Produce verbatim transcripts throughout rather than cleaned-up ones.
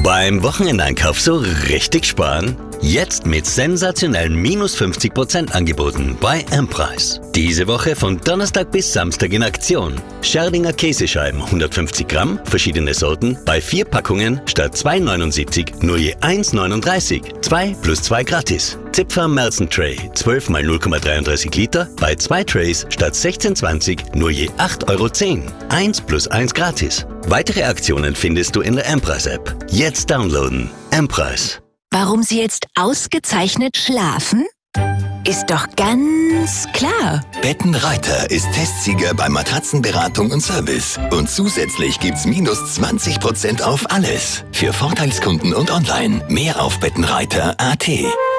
Beim Wochenendeinkauf so richtig sparen? Jetzt mit sensationellen minus fünfzig Prozent Angeboten bei M-Preis. Diese Woche von Donnerstag bis Samstag in Aktion. Scherdinger Käsescheiben hundertfünfzig Gramm, verschiedene Sorten, bei vier Packungen statt zwei neunundsiebzig nur je eins neununddreißig. zwei plus zwei gratis. Zipfer Melzen Tray zwölf mal null Komma dreiunddreißig Liter, bei zwei Trays statt sechzehn zwanzig nur je acht Euro zehn. eins plus eins gratis. Weitere Aktionen findest du in der M-Preis-App. Jetzt downloaden. M-Preis. Warum Sie jetzt ausgezeichnet schlafen? Ist doch ganz klar. Bettenreiter ist Testsieger bei Matratzenberatung und Service. Und zusätzlich gibt's minus zwanzig Prozent auf alles. Für Vorteilskunden und online. Mehr auf bettenreiter punkt at.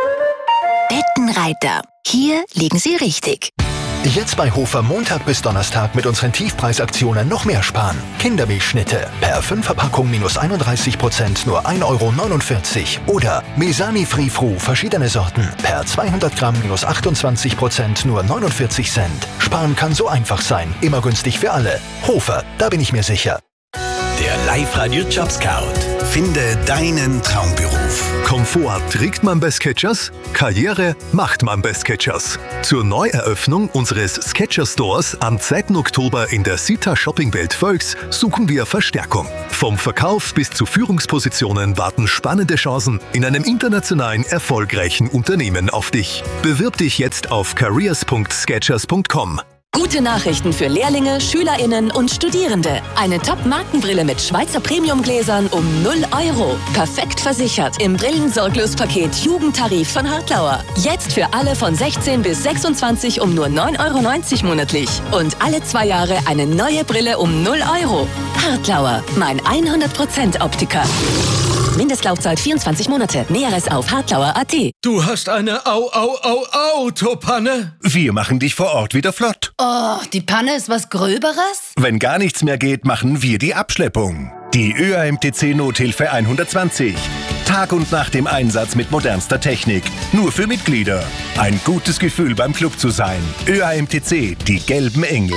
Bettenreiter. Hier liegen Sie richtig. Jetzt bei Hofer Montag bis Donnerstag mit unseren Tiefpreisaktionen noch mehr sparen. Kindermilchschnitte per fünf Verpackung minus einunddreißig Prozent nur ein Euro neunundvierzig. Oder Mesani Free Fru verschiedene Sorten per zweihundert Gramm minus achtundzwanzig Prozent nur neunundvierzig Cent. Sparen kann so einfach sein. Immer günstig für alle. Hofer, da bin ich mir sicher. Der Live-Radio Job Scout. Finde deinen Traumberuf. Komfort trägt man bei Skechers, Karriere macht man bei Skechers. Zur Neueröffnung unseres Skechers Stores am zweiten Oktober in der Sita Shoppingwelt Völks suchen wir Verstärkung. Vom Verkauf bis zu Führungspositionen warten spannende Chancen in einem internationalen erfolgreichen Unternehmen auf dich. Bewirb dich jetzt auf careers punkt skechers punkt com. Gute Nachrichten für Lehrlinge, SchülerInnen und Studierende. Eine Top-Markenbrille mit Schweizer Premiumgläsern um null Euro. Perfekt versichert im Brillensorglospaket Jugendtarif von Hartlauer. Jetzt für alle von sechzehn bis sechsundzwanzig um nur neun Euro neunzig monatlich. Und alle zwei Jahre eine neue Brille um null Euro. Hartlauer, mein hundert Prozent Optiker. Mindestlaufzeit vierundzwanzig Monate. Näheres auf hartlauer punkt at. Du hast eine Au, Au, Au, Autopanne. Wir machen dich vor Ort wieder flott. Oh, die Panne ist was Gröberes? Wenn gar nichts mehr geht, machen wir die Abschleppung. Die Ö A M T C Nothilfe hundertzwanzig. Tag und Nacht im Einsatz mit modernster Technik. Nur für Mitglieder. Ein gutes Gefühl beim Club zu sein. Ö A M T C, die gelben Engel.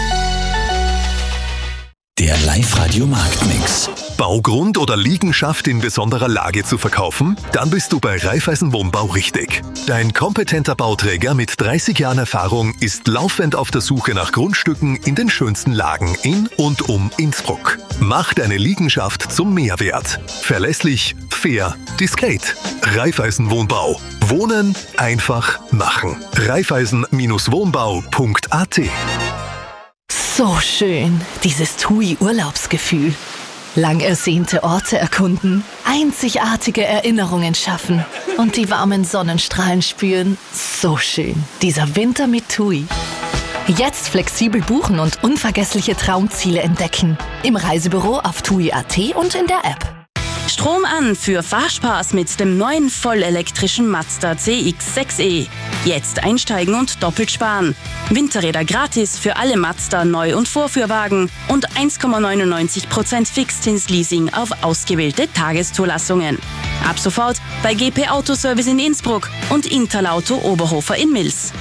Der Live-Radio Marktmix. Baugrund oder Liegenschaft in besonderer Lage zu verkaufen? Dann bist du bei Raiffeisen Wohnbau richtig. Dein kompetenter Bauträger mit dreißig Jahren Erfahrung ist laufend auf der Suche nach Grundstücken in den schönsten Lagen in und um Innsbruck. Mach deine Liegenschaft zum Mehrwert. Verlässlich, fair, diskret. Raiffeisen Wohnbau. Wohnen einfach machen. Raiffeisen Wohnbau punkt at. So schön, dieses T U I-Urlaubsgefühl. Lang ersehnte Orte erkunden, einzigartige Erinnerungen schaffen und die warmen Sonnenstrahlen spüren. So schön, dieser Winter mit T U I. Jetzt flexibel buchen und unvergessliche Traumziele entdecken. Im Reisebüro auf tui punkt at und in der App. Strom an für Fahrspaß mit dem neuen vollelektrischen Mazda C X sechs E. Jetzt einsteigen und doppelt sparen. Winterräder gratis für alle Mazda Neu- und Vorführwagen und eins Komma neunundneunzig Prozent Fixzinsleasing auf ausgewählte Tageszulassungen. Ab sofort bei G P Autoservice in Innsbruck und Interlauto Oberhofer in Mils.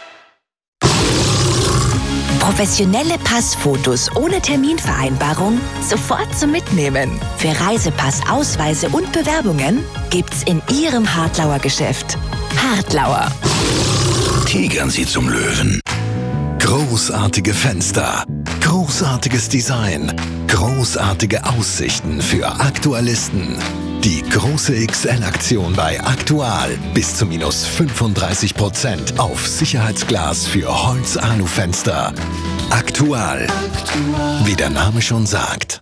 Professionelle Passfotos ohne Terminvereinbarung sofort zum Mitnehmen. Für Reisepass, Ausweise und Bewerbungen gibt's in Ihrem Hartlauer Geschäft. Hartlauer. Tigern Sie zum Löwen. Großartige Fenster, großartiges Design, großartige Aussichten für Aktualisten. Die große X L-Aktion bei Aktual. Bis zu minus fünfunddreißig Prozent auf Sicherheitsglas für Holz-Alu-Fenster. Aktual. Wie der Name schon sagt.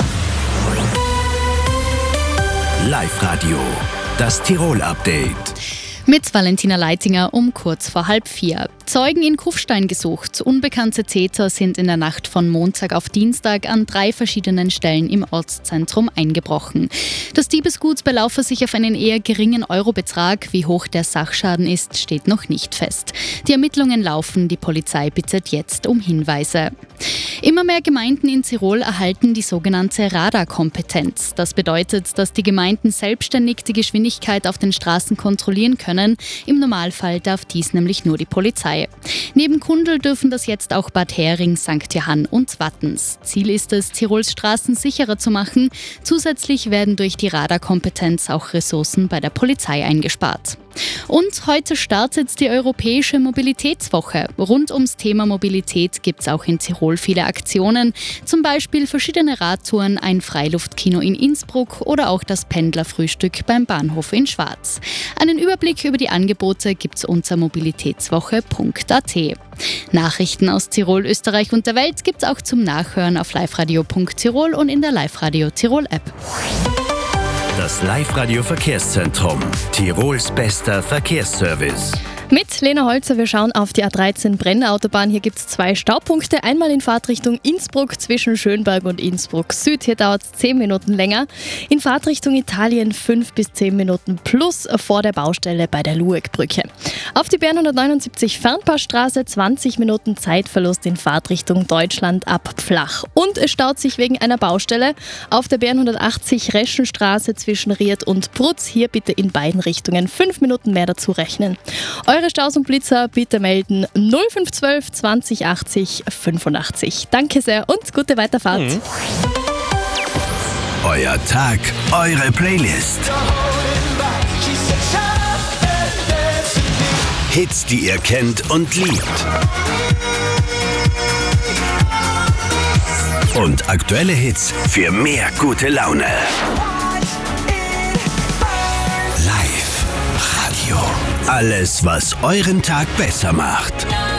Live-Radio. Das Tirol-Update. Mit Valentina Leitinger um kurz vor halb vier. Zeugen in Kufstein gesucht. Unbekannte Täter sind in der Nacht von Montag auf Dienstag an drei verschiedenen Stellen im Ortszentrum eingebrochen. Das Diebesgut belaufe sich auf einen eher geringen Eurobetrag. Wie hoch der Sachschaden ist, steht noch nicht fest. Die Ermittlungen laufen. Die Polizei bittet jetzt um Hinweise. Immer mehr Gemeinden in Tirol erhalten die sogenannte Radarkompetenz. Das bedeutet, dass die Gemeinden selbstständig die Geschwindigkeit auf den Straßen kontrollieren können. Im Normalfall darf dies nämlich nur die Polizei. Polizei. Neben Kundl dürfen das jetzt auch Bad Hering, Sankt Johann und Wattens. Ziel ist es, Tirols Straßen sicherer zu machen. Zusätzlich werden durch die Radarkompetenz auch Ressourcen bei der Polizei eingespart. Und heute startet die Europäische Mobilitätswoche. Rund ums Thema Mobilität gibt es auch in Tirol viele Aktionen. Zum Beispiel verschiedene Radtouren, ein Freiluftkino in Innsbruck oder auch das Pendlerfrühstück beim Bahnhof in Schwaz. Einen Überblick über die Angebote gibt es unter mobilitätswoche punkt a t. Nachrichten aus Tirol, Österreich und der Welt gibt es auch zum Nachhören auf liveradio punkt tirol und in der Live-Radio Tirol App. Das Live-Radio Verkehrszentrum. Tirols bester Verkehrsservice. Mit Lena Holzer, wir schauen auf die A dreizehn Brenner Autobahn. Hier gibt es zwei Staupunkte. Einmal in Fahrtrichtung Innsbruck zwischen Schönberg und Innsbruck Süd. Hier dauert es zehn Minuten länger. In Fahrtrichtung Italien fünf bis zehn Minuten plus vor der Baustelle bei der Lueckbrücke. Auf die B R hundertneunundsiebzig Fernpassstraße zwanzig Minuten Zeitverlust in Fahrtrichtung Deutschland ab Pflach. Und es staut sich wegen einer Baustelle auf der B R hundertachtzig Reschenstraße zwischen Ried und Brutz. Hier bitte in beiden Richtungen fünf Minuten mehr dazu rechnen. Eure Staus und Blitzer bitte melden null fünf eins zwei zwanzig achtzig fünfundachtzig. Danke sehr und gute Weiterfahrt. Mhm. Euer Tag, eure Playlist. Hits, die ihr kennt und liebt. Und aktuelle Hits für mehr gute Laune. Live Radio. Alles, was euren Tag besser macht.